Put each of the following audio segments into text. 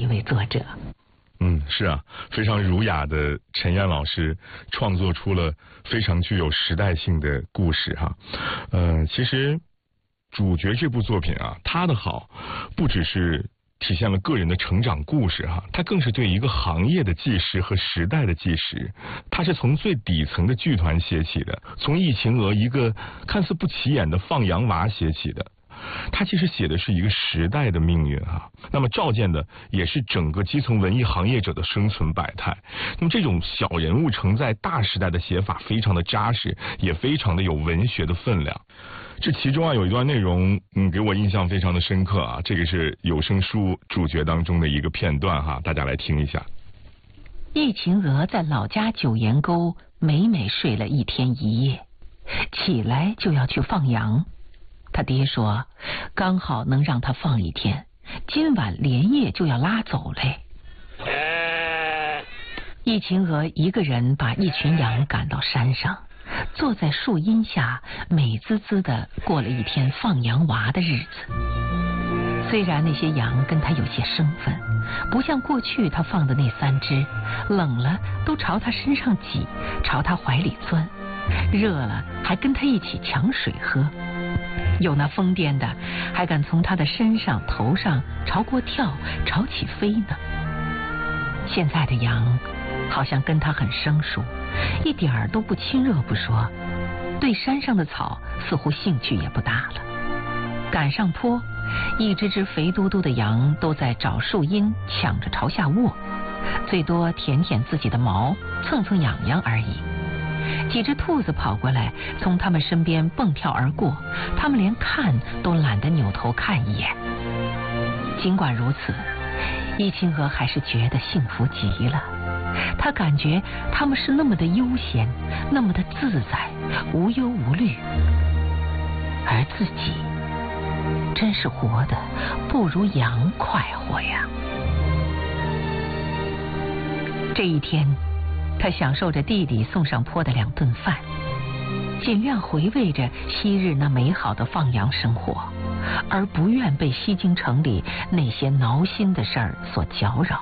位作者。 是啊，非常儒雅的陈燕老师创作出了非常具有时代性的故事哈。其实主角这部作品啊，它的好不只是体现了个人的成长故事哈，它更是对一个行业的纪实和时代的纪实。它是从最底层的剧团写起的，从易秦娥一个看似不起眼的放羊娃写起的。他其实写的是一个时代的命运啊，那么照见的也是整个基层文艺行业者的生存百态。那么这种小人物承载大时代的写法非常的扎实，也非常的有文学的分量。这其中啊有一段内容，给我印象非常的深刻啊，这个是有声书主角当中的一个片段哈，大家来听一下。 易秦娥在老家九岩沟每每睡了一天一夜，起来就要去放羊。他爹说刚好能让他放一天，今晚连夜就要拉走嘞。易秦娥一个人把一群羊赶到山上，坐在树荫下美滋滋地过了一天放羊娃的日子。虽然那些羊跟他有些生分，不像过去他放的那3只，冷了都朝他身上挤，朝他怀里钻，热了还跟他一起抢水喝。有那疯癫的还敢从他的身上头上朝过跳，朝起飞呢。现在的羊好像跟他很生疏，一点儿都不亲热不说，对山上的草似乎兴趣也不大了。赶上坡，一只只肥嘟嘟的羊都在找树荫，抢着朝下卧，最多舔舔自己的毛，蹭蹭痒痒而已。几只兔子跑过来，从他们身边蹦跳而过，他们连看都懒得扭头看一眼。尽管如此，易秦娥还是觉得幸福极了。她感觉他们是那么的悠闲，那么的自在，无忧无虑，而自己真是活得不如羊快活呀。这一天，他享受着弟弟送上坡的2顿饭，尽量回味着昔日那美好的放羊生活，而不愿被西京城里那些挠心的事儿所搅扰。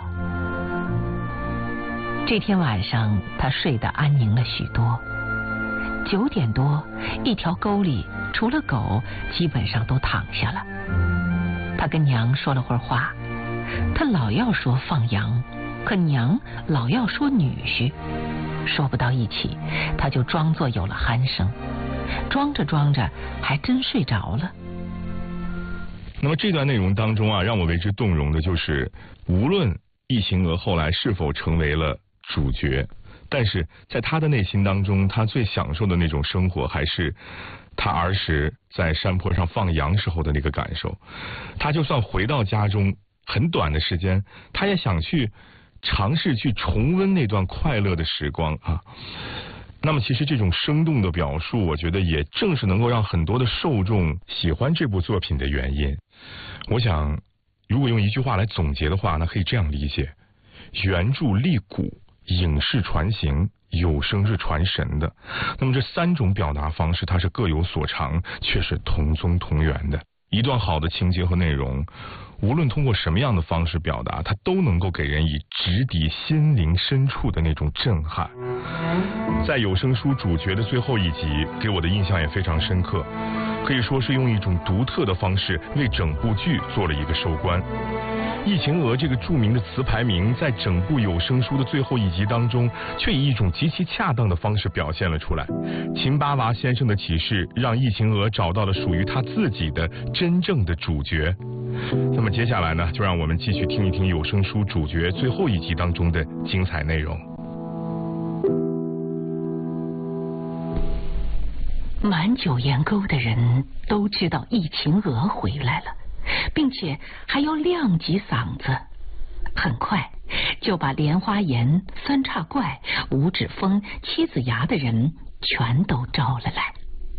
这天晚上，他睡得安宁了许多。9点多，一条沟里除了狗，基本上都躺下了。他跟娘说了会儿话，他老要说放羊，可娘老要说女婿，说不到一起，他就装作有了鼾声，装着装着还真睡着了。 那么这段内容当中啊，让我为之动容的就是，无论易秦娥后来是否成为了主角，但是在他的内心当中，他最享受的那种生活还是他儿时在山坡上放羊时候的那个感受。他就算回到家中很短的时间，他也想去尝试去重温那段快乐的时光啊。那么其实这种生动的表述，我觉得也正是能够让很多的受众喜欢这部作品的原因。我想如果用一句话来总结的话，那可以这样理解：原著立古，影视传行，有声是传神的。那么这3种表达方式，它是各有所长，却是同宗同源的。一段好的情节和内容，无论通过什么样的方式表达，它都能够给人以直抵心灵深处的那种震撼。在有声书主角的最后一集，给我的印象也非常深刻，可以说是用一种独特的方式为整部剧做了一个收官。易秦娥这个著名的词牌名，在整部有声书的最后一集当中，却以一种极其恰当的方式表现了出来。秦八娃先生的启示，让易秦娥找到了属于他自己的真正的主角。那么接下来呢，就让我们继续听一听有声书主角最后一集当中的精彩内容。 满九岩沟的人都知道易秦娥回来了，并且还要亮起嗓子，很快就把莲花岩、三叉怪、五指峰、七子崖的人全都招了来。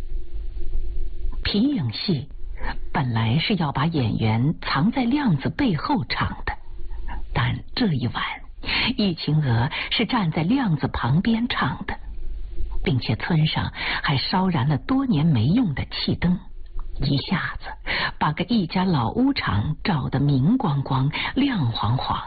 皮影戏本来是要把演员藏在亮子背后唱的，但这一晚易秦娥是站在亮子旁边唱的，并且村上还烧燃了多年没用的气灯，一下子把个一家老屋场照得明光光、亮晃晃。